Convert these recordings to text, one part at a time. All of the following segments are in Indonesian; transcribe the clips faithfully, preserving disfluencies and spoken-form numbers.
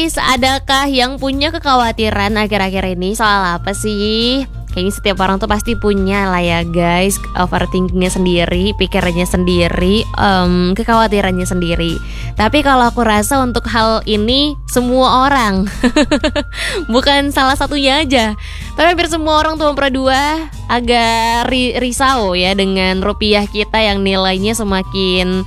guys, adakah yang punya kekhawatiran akhir-akhir ini soal apa sih? Kayaknya setiap orang tuh pasti punya lah ya guys, overthinkingnya sendiri, pikirannya sendiri, um, kekhawatirannya sendiri. Tapi kalau aku rasa untuk hal ini semua orang bukan salah satunya aja, tapi hampir semua orang tuh berdua agak ri- risau ya dengan rupiah kita yang nilainya semakin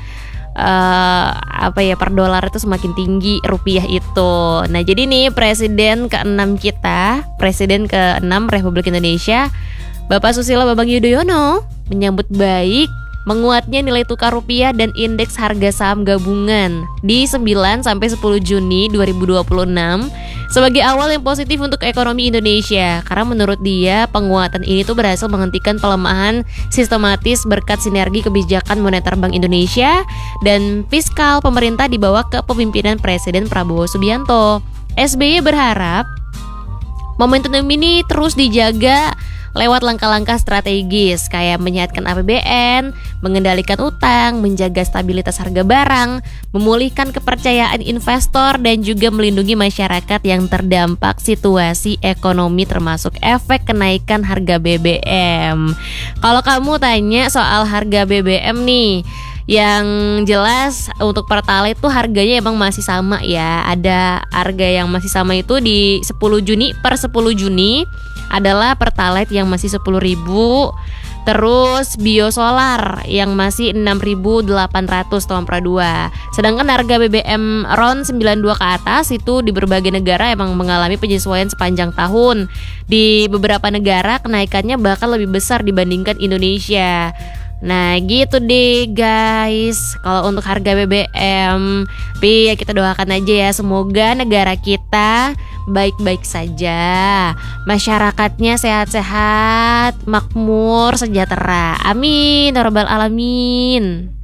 Uh, apa ya per dolar itu semakin tinggi rupiah itu. Nah jadi nih presiden keenam kita, presiden keenam Republik Indonesia, Bapak Susilo Bambang Yudhoyono menyambut baik menguatnya nilai tukar rupiah dan indeks harga saham gabungan di sembilan sampai sepuluh Juni dua ribu dua puluh enam sebagai awal yang positif untuk ekonomi Indonesia. Karena menurut dia penguatan ini tuh berhasil menghentikan pelemahan sistematis berkat sinergi kebijakan moneter Bank Indonesia dan fiskal pemerintah di bawah kepemimpinan Presiden Prabowo Subianto. S B Y berharap momentum ini terus dijaga lewat langkah-langkah strategis kayak menyehatkan A P B N, mengendalikan utang, menjaga stabilitas harga barang, memulihkan kepercayaan investor, dan juga melindungi masyarakat yang terdampak situasi ekonomi termasuk efek kenaikan harga B B M. Kalau kamu tanya soal harga B B M nih, yang jelas untuk Pertalite tuh harganya emang masih sama ya. Ada harga yang masih sama itu di sepuluh Juni per sepuluh Juni adalah Pertalite yang masih sepuluh ribu. Terus biosolar yang masih enam ribu delapan ratus ton per dua. Sedangkan harga B B M RON sembilan puluh dua ke atas itu di berbagai negara emang mengalami penyesuaian sepanjang tahun. Di beberapa negara kenaikannya bahkan lebih besar dibandingkan Indonesia. Nah gitu deh guys kalau untuk harga B B M. Tapi ya kita doakan aja ya, semoga negara kita baik-baik saja, masyarakatnya sehat-sehat, makmur, sejahtera. Amin ya rabbal alamin.